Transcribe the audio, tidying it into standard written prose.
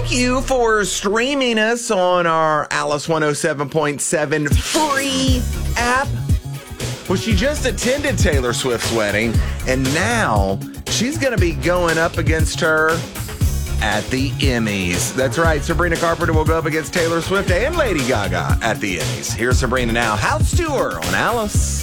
thank you for streaming us on our Alice 107.7 free app. Well, she just attended Taylor Swift's wedding, and now she's going to be going up against her at the Emmys. That's right. Sabrina Carpenter will go up against Taylor Swift and Lady Gaga at the Emmys. Here's Sabrina now. House tour on Alice.